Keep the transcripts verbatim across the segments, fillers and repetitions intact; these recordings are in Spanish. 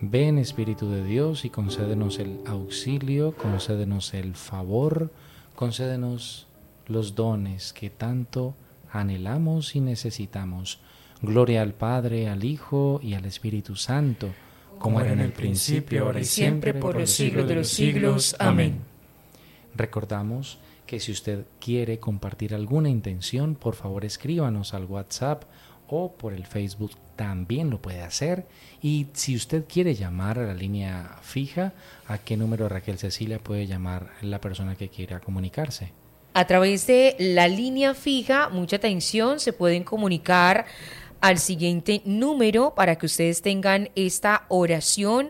Ven Espíritu de Dios y concédenos el auxilio, concédenos el favor, concédenos los dones que tanto anhelamos y necesitamos. Gloria al Padre, al Hijo y al Espíritu Santo, como era en el principio, ahora y siempre, por los siglos de los siglos. Amén. Recordamos que si usted quiere compartir alguna intención, por favor escríbanos al WhatsApp o por el Facebook, también lo puede hacer. Y si usted quiere llamar a la línea fija, ¿a qué número, Raquel Cecilia, puede llamar la persona que quiera comunicarse? A través de la línea fija, mucha atención, se pueden comunicar al siguiente número para que ustedes tengan esta oración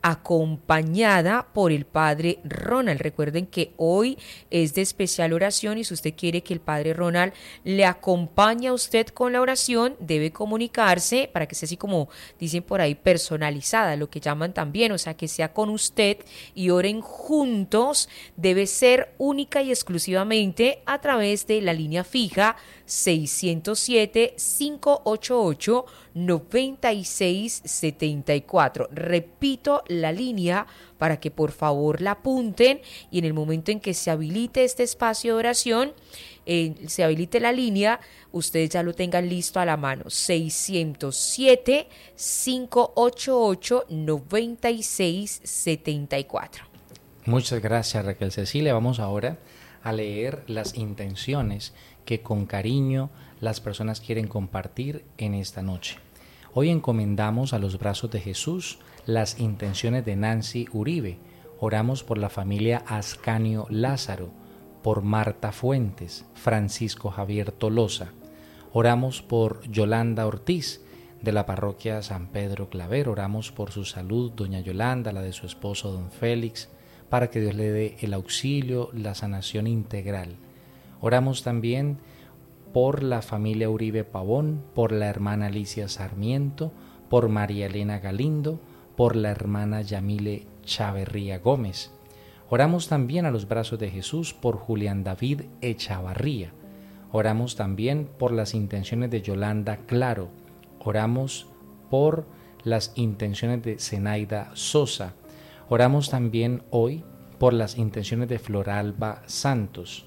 acompañada por el Padre Ronald. Recuerden que hoy es de especial oración y si usted quiere que el Padre Ronald le acompañe a usted con la oración, debe comunicarse para que sea así como dicen por ahí, personalizada, lo que llaman también, o sea, que sea con usted y oren juntos. Debe ser única y exclusivamente a través de la línea fija seiscientos siete, cinco ocho ocho, noventa y seis setenta y cuatro. Repito la línea para que por favor la apunten y en el momento en que se habilite este espacio de oración, eh, se habilite la línea, ustedes ya lo tengan listo a la mano. seiscientos siete, cinco ocho ocho, noventa y seis setenta y cuatro. Muchas gracias, Raquel Cecilia. Vamos ahora a leer las intenciones que con cariño las personas quieren compartir en esta noche. Hoy encomendamos a los brazos de Jesús las intenciones de Nancy Uribe. Oramos por la familia Ascanio Lázaro, por Marta Fuentes, Francisco Javier Tolosa. Oramos por Yolanda Ortiz, de la parroquia San Pedro Claver. Oramos por su salud, doña Yolanda, la de su esposo, don Félix, para que Dios le dé el auxilio, la sanación integral. Oramos también por la familia Uribe Pavón, por la hermana Alicia Sarmiento, por María Elena Galindo, por la hermana Yamile Chaverría Gómez. Oramos también a los brazos de Jesús por Julián David Echavarría. Oramos también por las intenciones de Yolanda Claro. Oramos por las intenciones de Zenaida Sosa. Oramos también hoy por las intenciones de Floralba Santos.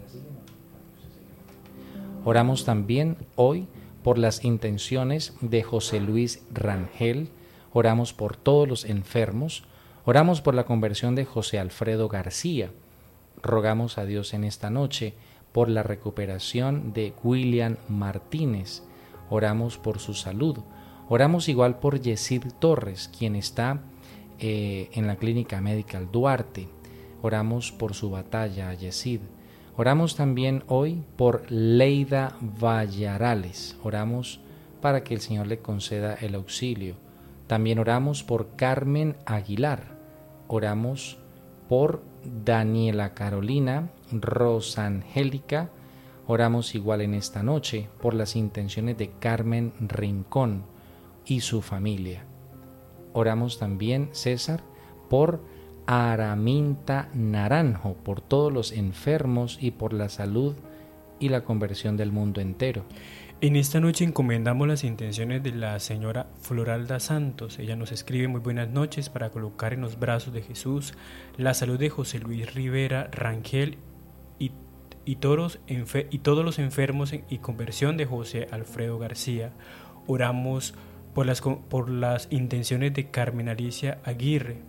Oramos también hoy por las intenciones de José Luis Rangel. Oramos por todos los enfermos. Oramos por la conversión de José Alfredo García. Rogamos a Dios en esta noche por la recuperación de William Martínez. Oramos por su salud. Oramos igual por Yesid Torres, quien está eh, en la Clínica Medical Duarte. Oramos por su batalla a Yesid. Oramos también hoy por Leida Vallarales. Oramos para que el Señor le conceda el auxilio. También oramos por Carmen Aguilar. Oramos por Daniela Carolina Rosangélica. Oramos igual en esta noche por las intenciones de Carmen Rincón y su familia. Oramos también, César, por Araminta Naranjo, por todos los enfermos y por la salud y la conversión del mundo entero. En esta noche encomendamos las intenciones de la señora Floralda Santos. Ella nos escribe: muy buenas noches, para colocar en los brazos de Jesús la salud de José Luis Rivera Rangel y, y, todos, enfer- y todos los enfermos y conversión de José Alfredo García. Oramos por las, por las intenciones de Carmen Alicia Aguirre.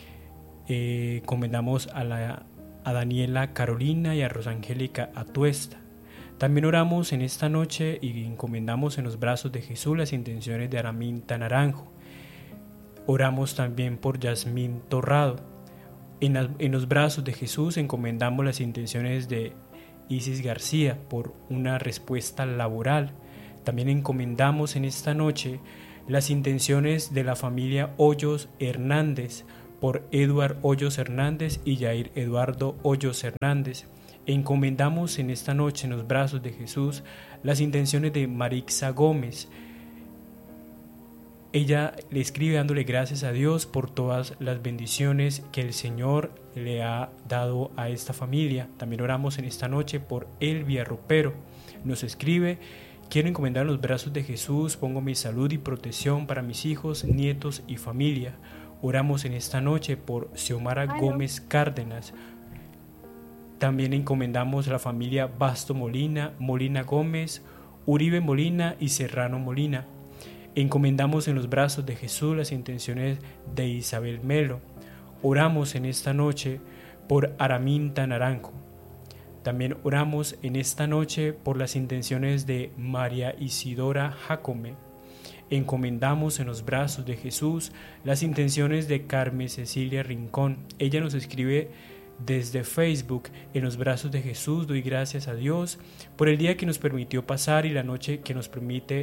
Eh, encomendamos a, la, a Daniela Carolina y a Rosangélica Atuesta. También oramos en esta noche y encomendamos en los brazos de Jesús las intenciones de Araminta Naranjo. Oramos también por Yasmín Torrado. En, la, en los brazos de Jesús encomendamos las intenciones de Isis García por una respuesta laboral. También encomendamos en esta noche las intenciones de la familia Hoyos Hernández por Eduard Hoyos Hernández y Yair Eduardo Hoyos Hernández. Encomendamos en esta noche en los brazos de Jesús las intenciones de Marixa Gómez. Ella le escribe dándole gracias a Dios por todas las bendiciones que el Señor le ha dado a esta familia. También oramos en esta noche por Elvia Ropero. Nos escribe Quiero encomendar en los brazos de Jesús, pongo mi salud y protección para mis hijos, nietos y familia. Oramos en esta noche por Xiomara Gómez Cárdenas. También encomendamos la familia Basto Molina, Molina Gómez, Uribe Molina y Serrano Molina. Encomendamos en los brazos de Jesús las intenciones de Isabel Melo. Oramos en esta noche por Araminta Naranjo. También oramos en esta noche por las intenciones de María Isidora Jacome. Encomendamos en los brazos de Jesús las intenciones de Carmen Cecilia Rincón. Ella nos escribe desde Facebook: en los brazos de Jesús doy gracias a Dios por el día que nos permitió pasar y la noche que nos permite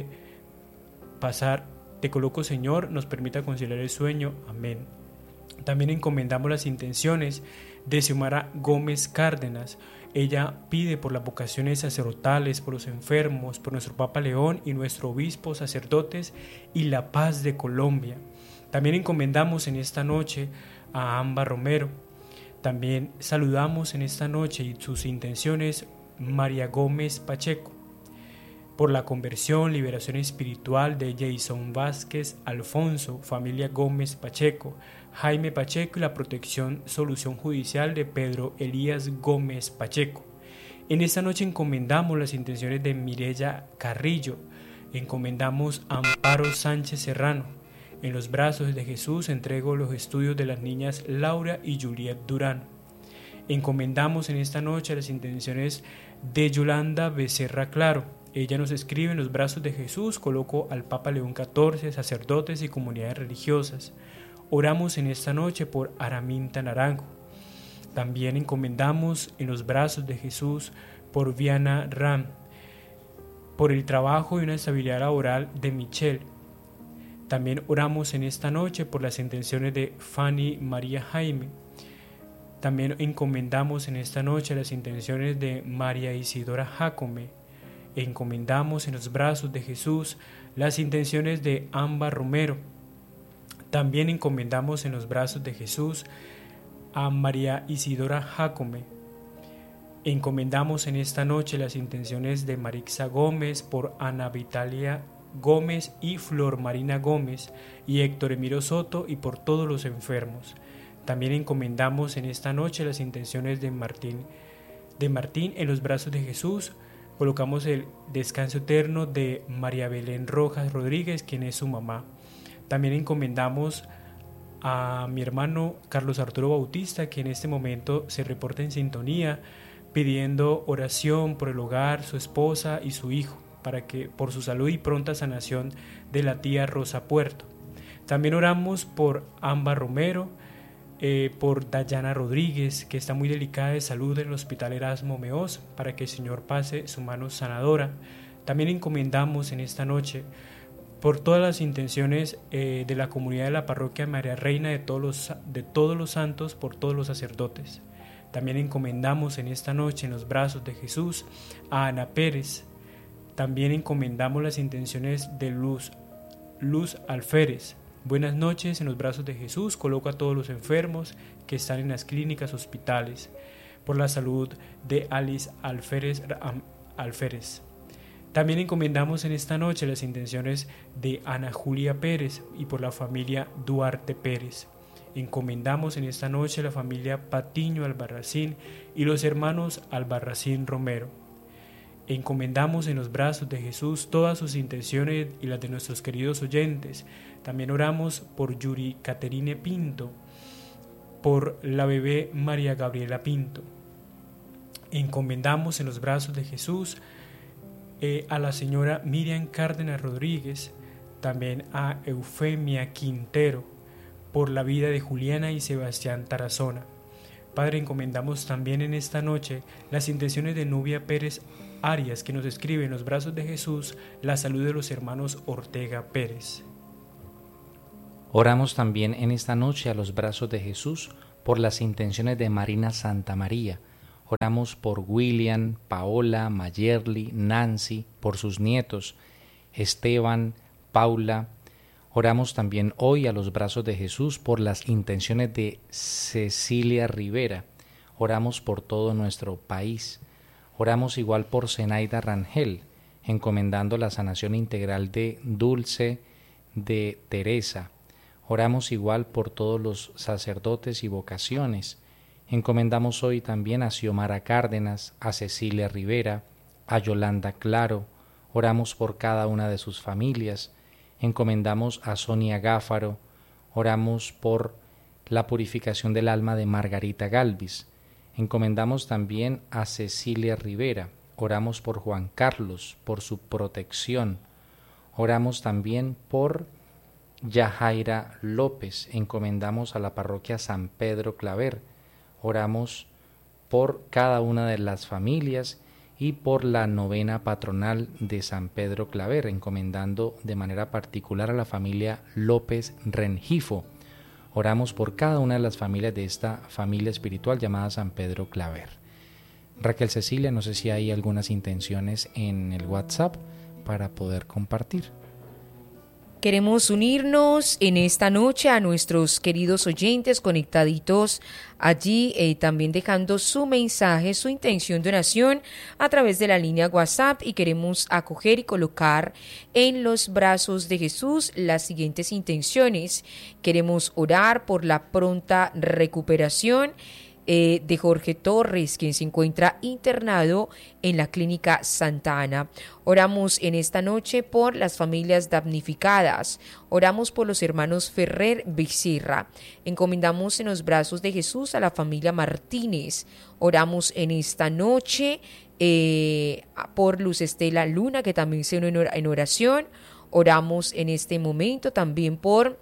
pasar. Te coloco, Señor, nos permita conciliar el sueño. Amén. También encomendamos las intenciones de Xiomara Gómez Cárdenas. Ella pide por las vocaciones sacerdotales, por los enfermos, por nuestro Papa León y nuestro obispo, sacerdotes y la paz de Colombia. También encomendamos en esta noche a Amba Romero. También saludamos en esta noche y sus intenciones María Gómez Pacheco, por la conversión, liberación espiritual de Jason Vázquez Alfonso, familia Gómez Pacheco, Jaime Pacheco y la protección, solución judicial de Pedro Elías Gómez Pacheco. En esta noche encomendamos las intenciones de Mireya Carrillo, encomendamos a Amparo Sánchez Serrano. En los brazos de Jesús entrego los estudios de las niñas Laura y Juliet Durán. Encomendamos en esta noche las intenciones de Yolanda Becerra Claro. Ella nos escribe: en los brazos de Jesús coloco al Papa León catorce, sacerdotes y comunidades religiosas. Oramos en esta noche por Araminta Naranjo. También encomendamos en los brazos de Jesús por Viana Ram, por el trabajo y una estabilidad laboral de Michelle. También oramos en esta noche por las intenciones de Fanny María Jaime. También encomendamos en esta noche las intenciones de María Isidora Jacome. Encomendamos en los brazos de Jesús las intenciones de Amba Romero. También encomendamos en los brazos de Jesús a María Isidora Jacome. Encomendamos en esta noche las intenciones de Marixa Gómez por Ana Vitalia Gómez y Flor Marina Gómez y Héctor Emiro Soto y por todos los enfermos. También encomendamos en esta noche las intenciones de Martín, de Martín en los brazos de Jesús. Colocamos el descanso eterno de María Belén Rojas Rodríguez, quien es su mamá. También encomendamos a mi hermano Carlos Arturo Bautista, que en este momento se reporta en sintonía, pidiendo oración por el hogar, su esposa y su hijo, para que por su salud y pronta sanación de la tía Rosa Puerto. También oramos por Amba Romero, eh, por Dayana Rodríguez, que está muy delicada de salud en el Hospital Erasmo Meoz, para que el Señor pase su mano sanadora. También encomendamos en esta noche por todas las intenciones eh, de la comunidad de la parroquia María Reina de todos, los, de todos los santos, por todos los sacerdotes. También encomendamos en esta noche en los brazos de Jesús a Ana Pérez. También encomendamos las intenciones de Luz, Luz Alférez. Buenas noches, en los brazos de Jesús coloco a todos los enfermos que están en las clínicas, hospitales, por la salud de Alice Alférez, Alférez. También encomendamos en esta noche las intenciones de Ana Julia Pérez y por la familia Duarte Pérez. Encomendamos en esta noche la familia Patiño Albarracín y los hermanos Albarracín Romero. Encomendamos en los brazos de Jesús todas sus intenciones y las de nuestros queridos oyentes. También oramos por Yuri Caterine Pinto, por la bebé María Gabriela Pinto. Encomendamos en los brazos de Jesús eh, a la señora Miriam Cárdenas Rodríguez, también a Eufemia Quintero, por la vida de Juliana y Sebastián Tarazona. Padre, encomendamos también en esta noche las intenciones de Nubia Pérez Arias, que nos escribe en los brazos de Jesús la salud de los hermanos Ortega Pérez. Oramos también en esta noche a los brazos de Jesús por las intenciones de Marina Santa María. Oramos por William, Paola, Mayerly, Nancy, por sus nietos, Esteban, Paula. Oramos también hoy a los brazos de Jesús por las intenciones de Cecilia Rivera. Oramos por todo nuestro país. Oramos igual por Zenaida Rangel. encomendando la sanación integral de Dulce de Teresa. Oramos igual por todos los sacerdotes y vocaciones. Encomendamos hoy también a Xiomara Cárdenas, a Cecilia Rivera, a Yolanda Claro. Oramos por cada una de sus familias. Encomendamos a Sonia Gáfaro. Oramos por la purificación del alma de Margarita Galvis. Encomendamos también a Cecilia Rivera. Oramos por Juan Carlos, por su protección. Oramos también por Yajaira López. Encomendamos a la parroquia San Pedro Claver. Oramos por cada una de las familias y por la novena patronal de San Pedro Claver, encomendando de manera particular a la familia López Rengifo. Oramos por cada una de las familias de esta familia espiritual llamada San Pedro Claver. Raquel Cecilia, no sé si hay algunas intenciones en el WhatsApp para poder compartir. Queremos unirnos en esta noche a nuestros queridos oyentes conectaditos allí, eh, también dejando su mensaje, su intención de oración a través de la línea WhatsApp, y queremos acoger y colocar en los brazos de Jesús las siguientes intenciones. Queremos orar por la pronta recuperación Eh, de Jorge Torres, quien se encuentra internado en la clínica Santa Ana. Oramos en esta noche por las familias damnificadas. Oramos por los hermanos Ferrer Becerra. Encomendamos en los brazos de Jesús a la familia Martínez. Oramos en esta noche eh, por Luz Estela Luna, que también se une en oración. Oramos en este momento también por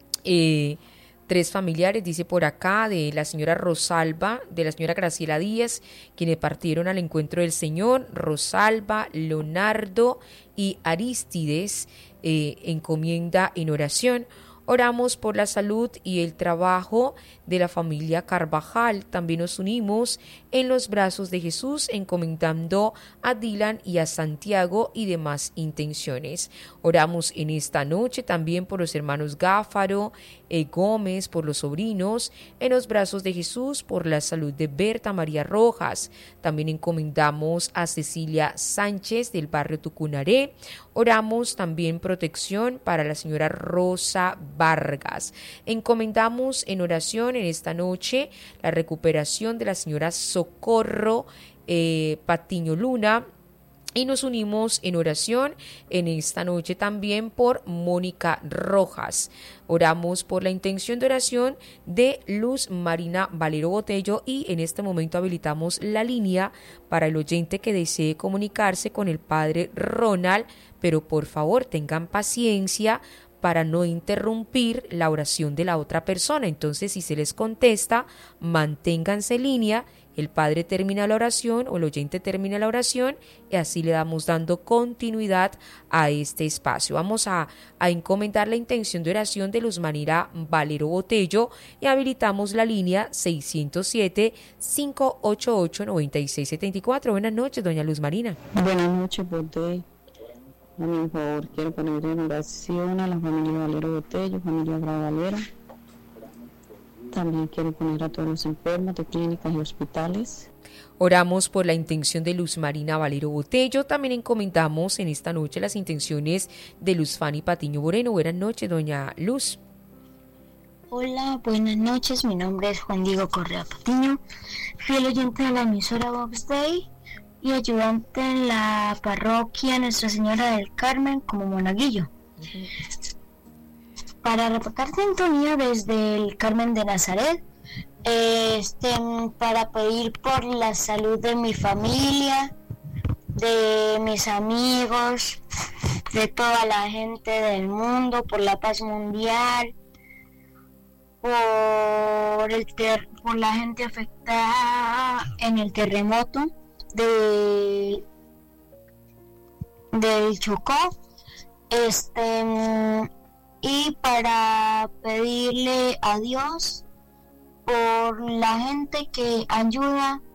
Eh, tres familiares, dice por acá, de la señora Rosalba, de la señora Graciela Díaz, quienes partieron al encuentro del Señor. Rosalba, Leonardo y Aristides, eh, encomienda en oración. Oramos por la salud y el trabajo de la familia Carvajal. También nos unimos en los brazos de Jesús, encomendando a Dylan y a Santiago y demás intenciones. Oramos en esta noche también por los hermanos Gáfaro, eh, Gómez, por los sobrinos, en los brazos de Jesús, por la salud de Berta María Rojas. También encomendamos a Cecilia Sánchez del barrio Tucunaré. Oramos también protección para la señora Rosa Vargas. Encomendamos en oración en esta noche la recuperación de la señora Socorro eh, Patiño Luna. Y nos unimos en oración en esta noche también por Mónica Rojas. Oramos por la intención de oración de Luz Marina Valero Botello, y en este momento habilitamos la línea para el oyente que desee comunicarse con el padre Ronald, pero por favor tengan paciencia para no interrumpir la oración de la otra persona. Entonces, si se les contesta, manténganse en línea. El padre termina la oración o el oyente termina la oración y así le damos dando continuidad a este espacio. Vamos a, a encomendar la intención de oración de Luz Marina Valero Botello y habilitamos la línea seiscientos siete, cinco ocho ocho, nueve seis siete cuatro. Buenas noches, doña Luz Marina. Buenas noches, Botello. A mi favor, quiero poner en oración a la familia Valero Botello, familia Bravo Valera. También quiero poner a todos los enfermos de clínicas y hospitales. Oramos por la intención de Luz Marina Valero Botello. También encomendamos en esta noche las intenciones de Luz Fanny Patiño Moreno. Buenas noches, doña Luz. Hola, buenas noches. Mi nombre es Juan Diego Correa Patiño, fiel oyente de la emisora Vox Day y ayudante en la parroquia Nuestra Señora del Carmen como monaguillo. Uh-huh. Para reportar sintonía desde el Carmen de Nazaret, este, para pedir por la salud de mi familia, de mis amigos, de toda la gente del mundo, por la paz mundial, por, el ter- por la gente afectada en el terremoto de del Chocó, este y para pedirle a Dios por la gente que ayuda